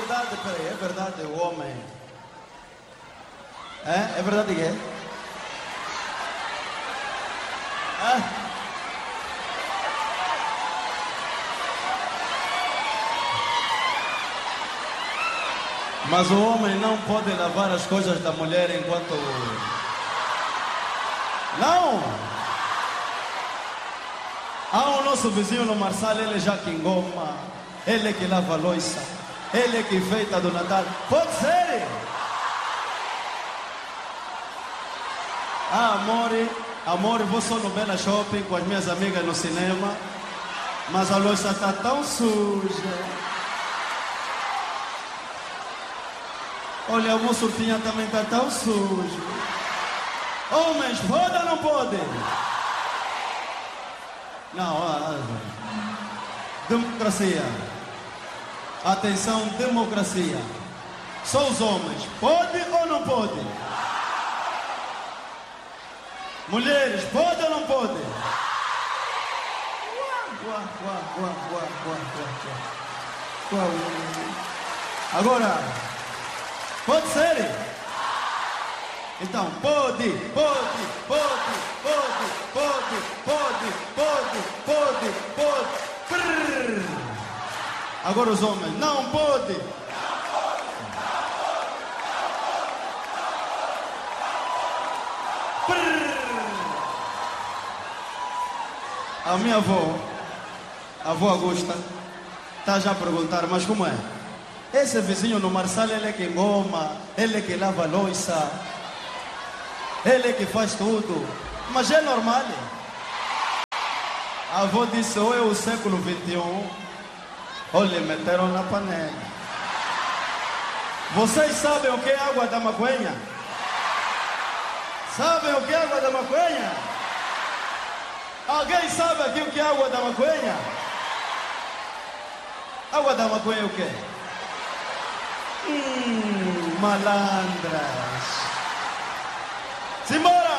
verdade, peraí, é verdade, o homem. É verdade que é? Mas o homem não pode lavar as coisas da mulher enquanto... Não! O nosso vizinho no Marçal, ele já que engoma, ele que lava a louça, ele que feita do Natal. Pode ser! Amor, vou só no Bela Shopping com as minhas amigas no cinema, mas a louça está tão suja. Olha, o surfinha também está tão sujo. Homens, pode ou não pode? Não, democracia. Atenção, democracia. Só os homens, pode ou não pode? Mulheres, pode ou não pode? Agora, pode ser? Então, pode. Prrr. Agora os homens, não pode. A minha avó, a avó Augusta, está já a perguntar, mas como é? Esse vizinho no Marçal, ele é que engoma, ele é que lava a louça, ele é que faz tudo, mas é normal. A avó disse, ou é o século XXI, ou lhe meteram na panela. Vocês sabem o que é água da maconha? Sabem o que é água da maconha? Alguém sabe aqui o que é água da maconha? Água da maconha é o quê? Malandras. Simbora!